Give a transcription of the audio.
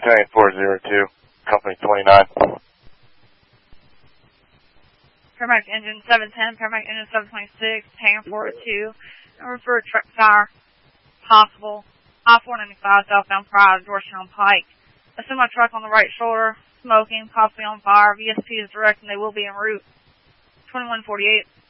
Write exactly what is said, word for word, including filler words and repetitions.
Battalion four zero two, Company twenty-nine. Paramedic engine seven ten, paramedic engine seven twenty-six, Hangar four oh two, and refer truck fire, possible, I four ninety-five, southbound Pride, Georgetown Pike. A semi-truck on the right shoulder, smoking, possibly on fire. V S P is direct and they will be en route. twenty-one forty-eight.